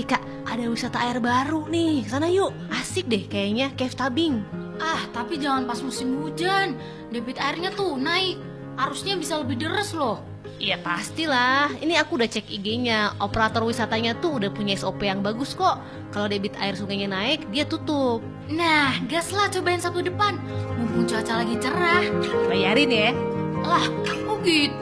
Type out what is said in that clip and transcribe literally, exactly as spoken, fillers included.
Kak, ada wisata air baru nih. Sana yuk. Asik deh kayaknya, cave tubing. Ah, tapi jangan pas musim hujan. Debit airnya tuh naik. Arusnya bisa lebih deras loh. Iya pastilah. Ini aku udah cek I G-nya. Operator wisatanya tuh udah punya S O P yang bagus kok. Kalau debit air sungainya naik, dia tutup. Nah, gas lah cobain Sabtu depan. Mumpung cuaca lagi cerah. Bayarin ya. Lah, kok gitu?